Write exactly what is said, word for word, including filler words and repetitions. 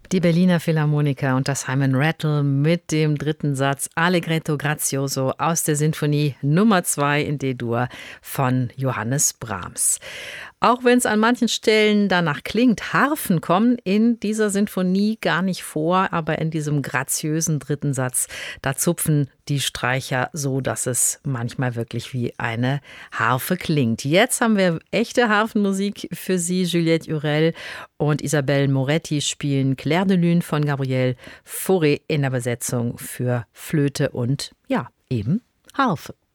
Die Berliner Philharmoniker und das Hyman Rattle mit dem dritten Satz Allegretto Grazioso aus der Sinfonie Nummer zwei in D-Dur von Johannes Brahms. Auch wenn es an manchen Stellen danach klingt, Harfen kommen in dieser Sinfonie gar nicht vor, aber in diesem graziösen dritten Satz, da zupfen die Streicher so, dass es manchmal wirklich wie eine Harfe klingt. Jetzt haben wir echte Harfenmusik für Sie. Juliette Hurel und Isabelle Moretti spielen Clair de Lune von Gabriel Fauré in der Besetzung für Flöte und ja, eben Harfe.